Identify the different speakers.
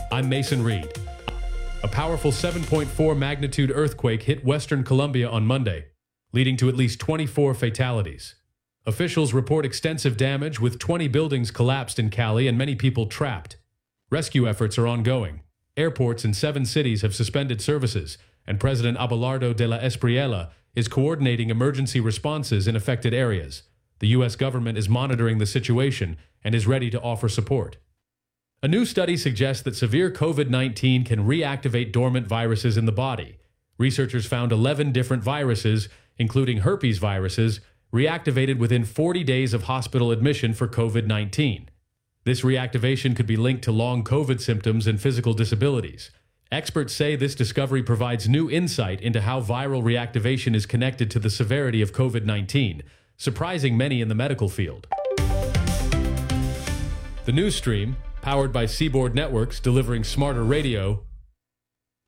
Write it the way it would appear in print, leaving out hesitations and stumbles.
Speaker 1: I'm Mason Reed. A powerful 7.4 magnitude earthquake hit western Colombia on Monday, leading to at least 24 fatalities. Officials report extensive damage, with 20 buildings collapsed in Cali and many people trapped. Rescue efforts are ongoing. Airports in 7 cities have suspended services, and President Abelardo de la Espriella is coordinating emergency responses in affected areas. The U.S. government is monitoring the situation and is ready to offer support. A new study suggests that severe COVID-19 can reactivate dormant viruses in the body. Researchers found 11 different viruses, including herpes viruses, reactivated within 40 days of hospital admission for COVID-19. This reactivation could be linked to long COVID symptoms and physical disabilities. Experts say this discovery provides new insight into how viral reactivation is connected to the severity of COVID-19, surprising many in the medical field. The news stream, powered by Seaboard Networks delivering smarter radio,